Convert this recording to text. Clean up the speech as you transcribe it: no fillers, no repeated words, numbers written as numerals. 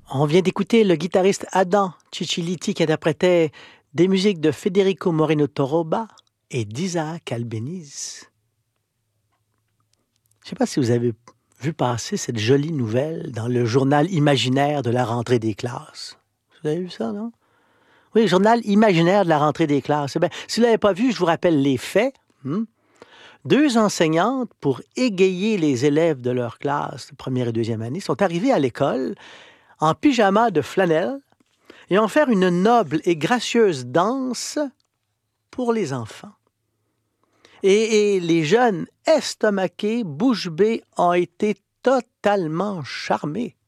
On vient d'écouter le guitariste Adam Cicilline qui interprétait des musiques de Federico Moreno Toroba et d'Isaac Albéniz. Je ne sais pas si vous avez vu passer cette jolie nouvelle dans le journal imaginaire de la rentrée des classes. Vous avez vu ça, non? Oui, le journal imaginaire de la rentrée des classes. Eh bien, si vous ne l'avez pas vu, je vous rappelle les faits. Deux enseignantes, pour égayer les élèves de leur classe de première et deuxième année, sont arrivées à l'école en pyjama de flanelle et ont fait une noble et gracieuse danse pour les enfants. Et les jeunes estomaqués, bouche bée, ont été totalement charmés.